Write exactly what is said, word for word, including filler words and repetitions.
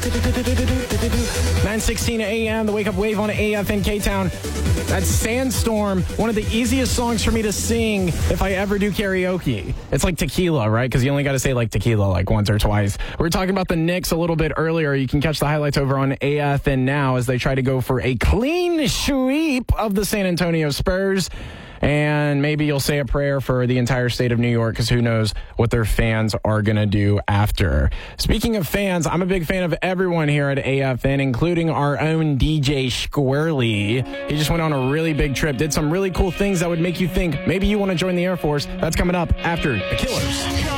nine sixteen a.m. The Wake Up Wave on A F in K-Town. That's Sandstorm, one of the easiest songs for me to sing if I ever do karaoke. It's like tequila, right? Because you only got to say like tequila like once or twice. We were talking about the Knicks a little bit earlier. You can catch the highlights over on A F N now as they try to go for a clean sweep of the San Antonio Spurs. And maybe you'll say a prayer for the entire state of New York because who knows what their fans are going to do after. Speaking of fans, I'm a big fan of everyone here at A F N, including our own D J Squirrely. He just went on a really big trip, did some really cool things that would make you think maybe you want to join the Air Force. That's coming up after The Killers.